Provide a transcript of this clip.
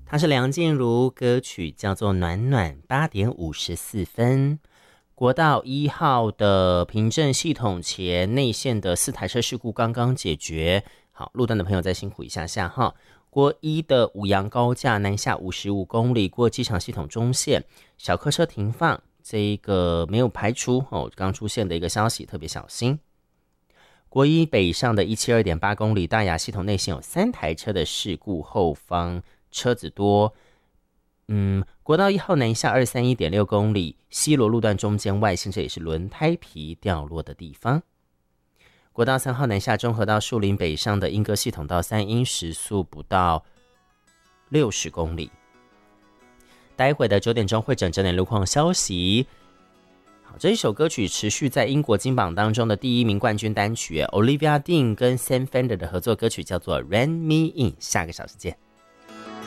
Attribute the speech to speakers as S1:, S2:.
S1: 它是梁静茹，歌曲叫做《暖暖》，8点54分。国道1号的平镇系统前内线的4台车事故刚刚解决，好，路段的朋友再辛苦一下下哈。国一的五杨高架南下55公里，过机场系统中线，小客车停放，这一个没有排除刚出现的一个消息，特别小心。国一北上的172.8公里，大雅系统内线有3台车的事故，后方车子多。国道1号南下231.6公里，西螺路段中间外线，这也是轮胎皮掉落的地方。国道3号南下中和到树林北上的莺歌系统到3英时速不到60公里。待会的9点钟会整点路况消息。好，这一首歌曲持续在英国金榜当中的第1名冠军单曲 Olivia Dean 跟 Sam Fender 的合作歌曲叫做 Rent Me In， 下个小时见。